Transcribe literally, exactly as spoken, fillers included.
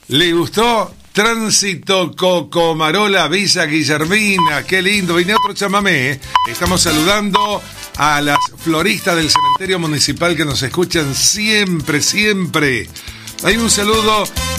¿Le gustó? Tránsito Cocomarola, Villa Guillermina, qué lindo. Viene otro chamamé, ¿eh? Estamos saludando a las floristas del cementerio municipal que nos escuchan siempre, siempre. Hay un saludo